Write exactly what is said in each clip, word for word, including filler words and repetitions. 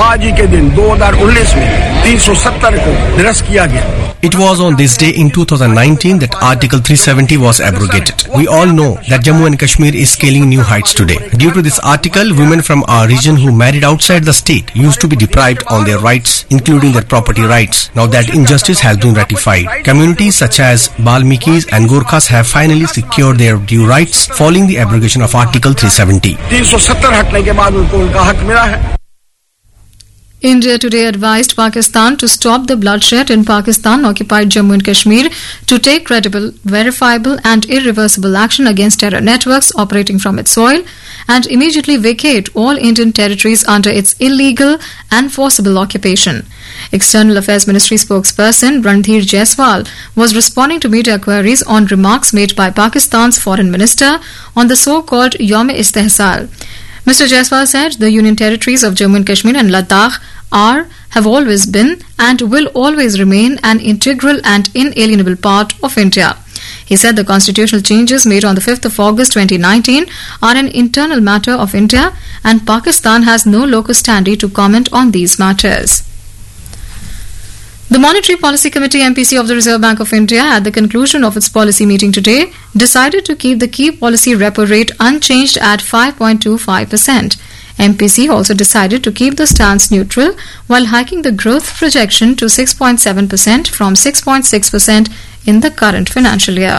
आज ही के दिन दो हज़ार उन्नीस में तीन सौ सत्तर को निरस्त किया गया. It was on this day in two thousand nineteen that Article three seventy was abrogated. We all know that Jammu and Kashmir is scaling new heights today. Due to this article, women from our region who married outside the state used to be deprived on their rights, including their property rights. Now that injustice has been ratified. Communities such as Balmikis and Gorkhas have finally secured their due rights following the abrogation of Article three seventy. तीन सौ सत्तर हटने के बाद उनको उनका हक मिला है. India today advised Pakistan to stop the bloodshed in Pakistan-occupied Jammu and Kashmir, to take credible, verifiable and irreversible action against terror networks operating from its soil, and immediately vacate all Indian territories under its illegal and forcible occupation. External Affairs Ministry spokesperson Randhir Jaiswal was responding to media queries on remarks made by Pakistan's Foreign Minister on the so-called Yawm-e-Istehsal. Mister Jaiswal said the Union territories of Jammu and Kashmir and Ladakh are, have always been and will always remain an integral and inalienable part of India. He said the constitutional changes made on the fifth of August twenty nineteen are an internal matter of India and Pakistan has no locus standi to comment on these matters. The Monetary Policy Committee M P C of the Reserve Bank of India, at the conclusion of its policy meeting today, decided to keep the key policy repo rate unchanged at five point two five percent. M P C also decided to keep the stance neutral while hiking the growth projection to six point seven percent from six point six percent in the current financial year.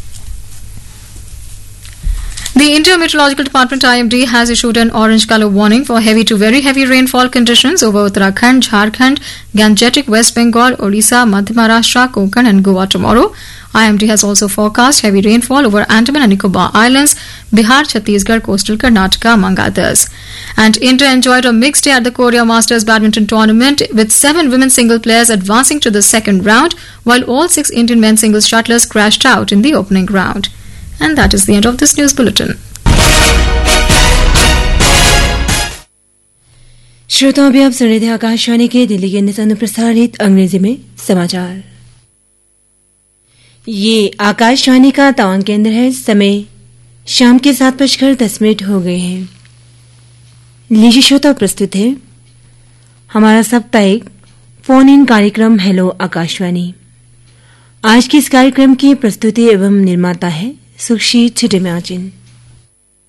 The India Meteorological Department I M D has issued an orange colour warning for heavy to very heavy rainfall conditions over Uttarakhand, Jharkhand, Gangetic West Bengal, Odisha, Madhya Maharashtra, Konkan and Goa tomorrow. I M D has also forecast heavy rainfall over Andaman and Nicobar Islands, Bihar, Chhattisgarh, coastal Karnataka among others. And India enjoyed a mixed day at the Korea Masters Badminton Tournament, with seven women single players advancing to the second round, while all six Indian men singles shuttlers crashed out in the opening round. And that is the end of this news bulletin. श्रोताओं, अभी आप सुन रहे थे आकाशवाणी के दिल्ली केंद्र से अनुप्रसारित अंग्रेजी में समाचार. ये आकाशवाणी का तवांग केंद्र है. समय शाम के सात बजकर दस मिनट हो गए हैं. लीजिए श्रोता, प्रस्तुत है हमारा साप्ताहिक फोन इन कार्यक्रम हेलो आकाशवाणी. आज के इस कार्यक्रम की प्रस्तुति एवं निर्माता है सुक्षी छिटिमाजिन.